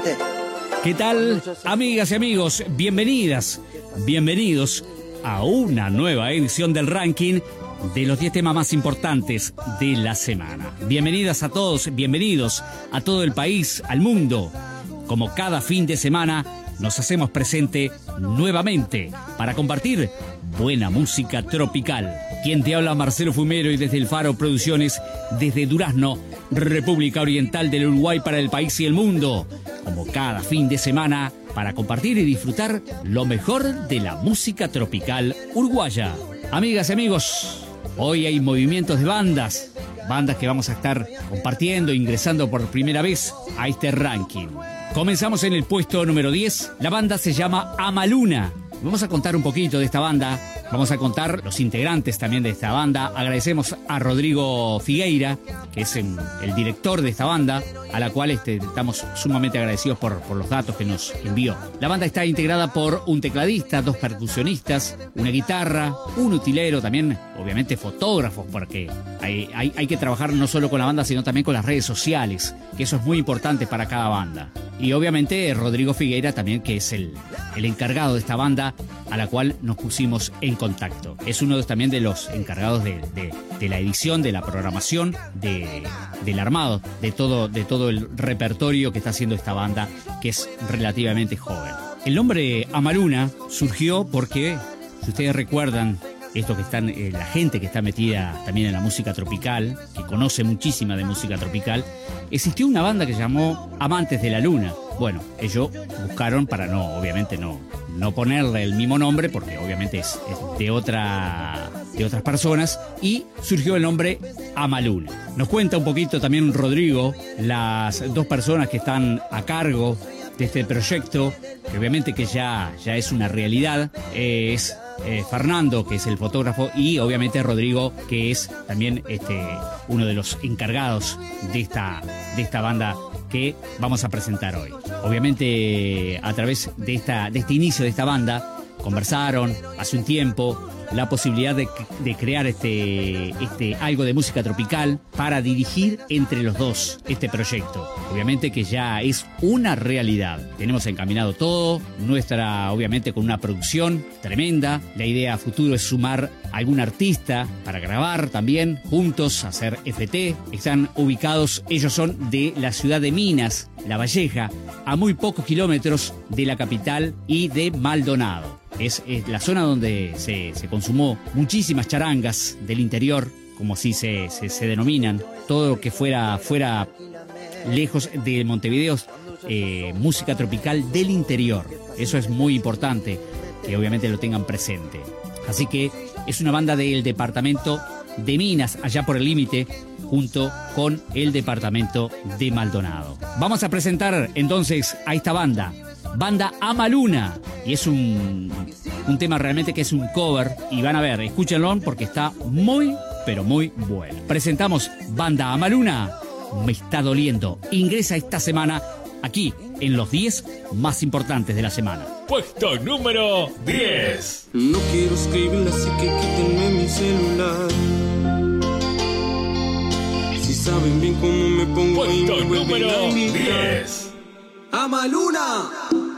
gente. ¿Qué tal, amigas y amigos? Bienvenidas, bienvenidos a una nueva edición del ranking de los 10 temas más importantes de la semana. Bienvenidas a todos, bienvenidos a todo el país, al mundo. Como cada fin de semana, nos hacemos presente nuevamente para compartir buena música tropical. Quien te habla, Marcelo Fumero, y desde el Faro Producciones, desde Durazno, República Oriental del Uruguay, para el país y el mundo. Como cada fin de semana, para compartir y disfrutar lo mejor de la música tropical uruguaya. Amigas y amigos, hoy hay movimientos de bandas que vamos a estar compartiendo, ingresando por primera vez a este ranking. Comenzamos en el puesto número 10. La banda se llama Amaluna. Vamos a contar un poquito de esta banda. Vamos a contar los integrantes también de esta banda. Agradecemos a Rodrigo Figueira, que es el director de esta banda, a la cual estamos sumamente agradecidos por los datos que nos envió. La banda está integrada por un tecladista, 2 percusionistas, una guitarra, un utilero, también obviamente fotógrafos, porque hay que trabajar no solo con la banda, sino también con las redes sociales, que eso es muy importante para cada banda. Y obviamente Rodrigo Figueira también, que es el encargado de esta banda, a la cual nos pusimos en contacto. Es uno también de los encargados de la edición, de la programación, del armado, de todo el repertorio que está haciendo esta banda, que es relativamente joven. El nombre Amaluna surgió porque, si ustedes recuerdan, esto que están, la gente que está metida también en la música tropical, que conoce muchísima de música tropical, existió una banda que se llamó Amantes de la Luna. Bueno, ellos buscaron para obviamente no ponerle el mismo nombre, porque obviamente es de otras personas, y surgió el nombre Amaluna. Nos cuenta un poquito también Rodrigo, las 2 personas que están a cargo de este proyecto, que obviamente que ya es una realidad, es Fernando, que es el fotógrafo, y obviamente Rodrigo, que es también uno de los encargados de esta banda que vamos a presentar hoy. Obviamente, a través de este inicio de esta banda, conversaron hace un tiempo la posibilidad de crear algo de música tropical para dirigir entre los dos este proyecto. Obviamente que ya es una realidad. Tenemos encaminado todo, obviamente con una producción tremenda. La idea a futuro es sumar a algún artista para grabar también, juntos, hacer FT. Están ubicados, ellos son de la ciudad de Minas, La Valleja, a muy pocos kilómetros de la capital y de Maldonado. Es la zona donde se consumó muchísimas charangas del interior, como así se denominan. Todo lo que fuera lejos de Montevideo, música tropical del interior. Eso es muy importante, que obviamente lo tengan presente. Así que es una banda del departamento de Minas, allá por el límite, junto con el departamento de Maldonado. Vamos a presentar entonces a esta banda Amaluna, y es un tema realmente que es un cover, y van a ver, escúchenlo porque está muy, pero muy bueno. Presentamos banda Amaluna, Me Está Doliendo. Ingresa esta semana aquí en los 10 más importantes de la semana. Puesto número 10. No quiero escribirle, así que quítenme mi celular. Si saben bien cómo me pongo. Puesto número 10. Amaluna.